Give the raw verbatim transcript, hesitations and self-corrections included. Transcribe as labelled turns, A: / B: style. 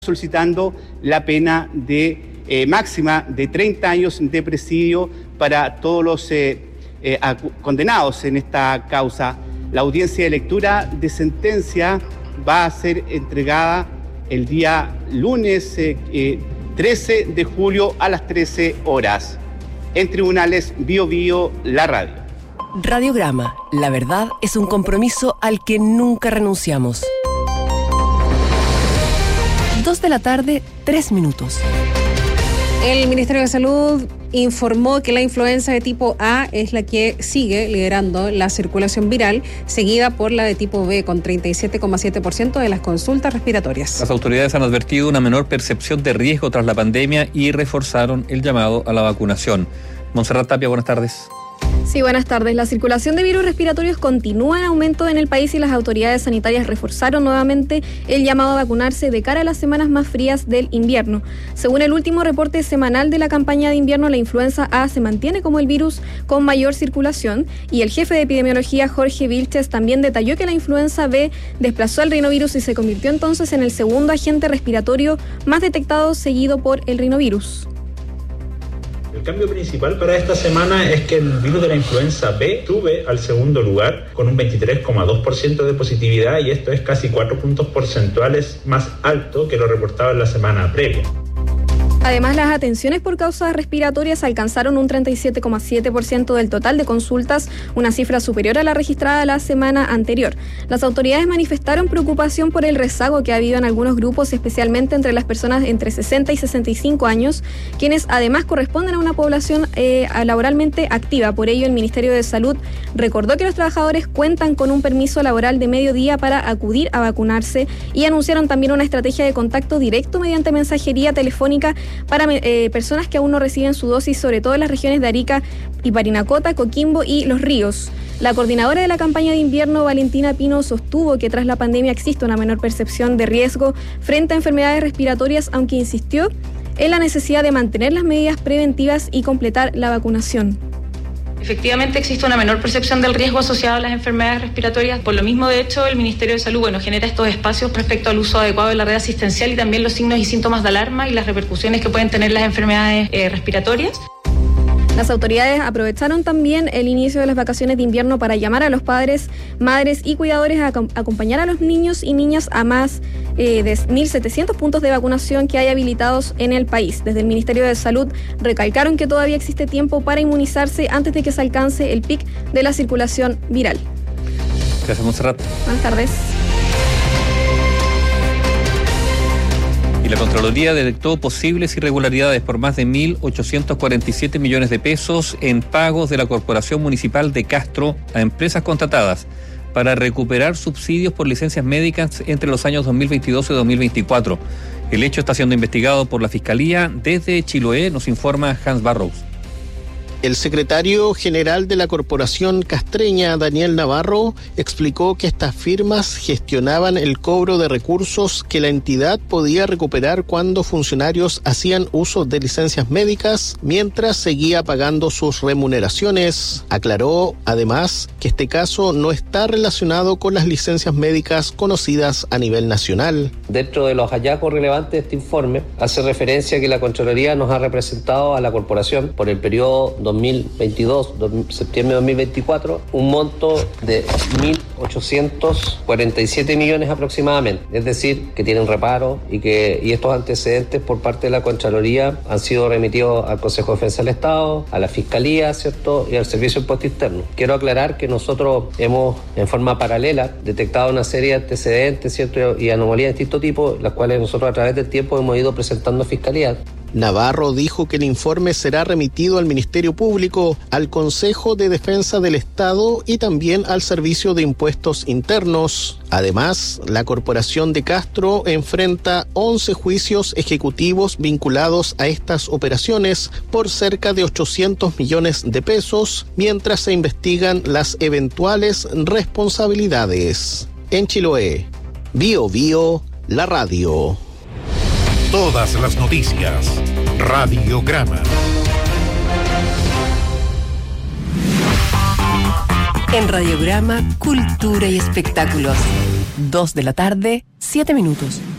A: solicitando la pena de eh, máxima de treinta años de presidio para todos los eh, eh, condenados en esta causa. La audiencia de lectura de sentencia va a ser entregada el día lunes eh, eh, trece de julio a las trece horas. En Tribunales Bio Bio, la radio.
B: Radiograma, la verdad es un compromiso al que nunca renunciamos. Dos de la tarde, tres minutos.
C: El Ministerio de Salud informó que la influenza de tipo A es la que sigue liderando la circulación viral, seguida por la de tipo B, con treinta y siete coma siete por ciento de las consultas respiratorias.
D: Las autoridades han advertido una menor percepción de riesgo tras la pandemia y reforzaron el llamado a la vacunación. Montserrat Tapia, buenas tardes.
E: Sí, buenas tardes. La circulación de virus respiratorios continúa en aumento en el país y las autoridades sanitarias reforzaron nuevamente el llamado a vacunarse de cara a las semanas más frías del invierno. Según el último reporte semanal de la campaña de invierno, la influenza A se mantiene como el virus con mayor circulación y el jefe de epidemiología, Jorge Vilches, también detalló que la influenza B desplazó al rinovirus y se convirtió entonces en el segundo agente respiratorio más detectado, seguido por el rinovirus.
F: El cambio principal para esta semana es que el virus de la influenza B sube al segundo lugar con un veintitrés coma dos por ciento de positividad y esto es casi cuatro puntos porcentuales más alto que lo reportado en la semana previa.
E: Además, las atenciones por causas respiratorias alcanzaron un treinta y siete coma siete por ciento del total de consultas, una cifra superior a la registrada la semana anterior. Las autoridades manifestaron preocupación por el rezago que ha habido en algunos grupos, especialmente entre las personas entre sesenta y sesenta y cinco años, quienes además corresponden a una población eh, laboralmente activa. Por ello, el Ministerio de Salud recordó que los trabajadores cuentan con un permiso laboral de medio día para acudir a vacunarse y anunciaron también una estrategia de contacto directo mediante mensajería telefónica para eh, personas que aún no reciben su dosis, sobre todo en las regiones de Arica y Parinacota, Coquimbo y Los Ríos. La coordinadora de la campaña de invierno, Valentina Pino, sostuvo que tras la pandemia existe una menor percepción de riesgo frente a enfermedades respiratorias, aunque insistió en la necesidad de mantener las medidas preventivas y completar la vacunación.
G: Efectivamente existe una menor percepción del riesgo asociado a las enfermedades respiratorias. Por lo mismo, de hecho, el Ministerio de Salud bueno, genera estos espacios respecto al uso adecuado de la red asistencial y también los signos y síntomas de alarma y las repercusiones que pueden tener las enfermedades eh, respiratorias.
E: Las autoridades aprovecharon también el inicio de las vacaciones de invierno para llamar a los padres, madres y cuidadores a acompañar a los niños y niñas a más eh, de mil setecientos puntos de vacunación que hay habilitados en el país. Desde el Ministerio de Salud recalcaron que todavía existe tiempo para inmunizarse antes de que se alcance el pic de la circulación viral.
D: Gracias, Montserrat.
E: Buenas tardes.
D: La Contraloría detectó posibles irregularidades por más de mil ochocientos cuarenta y siete millones de pesos en pagos de la Corporación Municipal de Castro a empresas contratadas para recuperar subsidios por licencias médicas entre los años dos mil veintidós y dos mil veinticuatro. El hecho está siendo investigado por la Fiscalía. Desde Chiloé nos informa Hans Barrows.
H: El secretario general de la Corporación Castreña, Daniel Navarro, explicó que estas firmas gestionaban el cobro de recursos que la entidad podía recuperar cuando funcionarios hacían uso de licencias médicas mientras seguía pagando sus remuneraciones. Aclaró, además, que este caso no está relacionado con las licencias médicas conocidas a nivel nacional.
I: Dentro de los hallazgos relevantes de este informe, hace referencia a que la Contraloría nos ha representado a la Corporación por el periodo dos mil veintidós, septiembre de dos mil veinticuatro, un monto de mil ochocientos cuarenta y siete millones aproximadamente. Es decir, que tienen reparo y que y estos antecedentes por parte de la Contraloría han sido remitidos al Consejo de Defensa del Estado, a la Fiscalía, ¿cierto? Y al Servicio de Impuesto Interno. Quiero aclarar que nosotros hemos, en forma paralela, detectado una serie de antecedentes, ¿cierto? Y anomalías de distinto tipo, las cuales nosotros a través del tiempo hemos ido presentando a Fiscalía.
H: Navarro dijo que el informe será remitido al Ministerio Público, al Consejo de Defensa del Estado y también al Servicio de Impuestos Internos. Además, la Corporación de Castro enfrenta once juicios ejecutivos vinculados a estas operaciones por cerca de ochocientos millones de pesos, mientras se investigan las eventuales responsabilidades. En Chiloé, Bio Bio, la radio.
J: Todas las noticias. Radiograma.
B: En Radiograma, cultura y espectáculos. Dos de la tarde, siete minutos.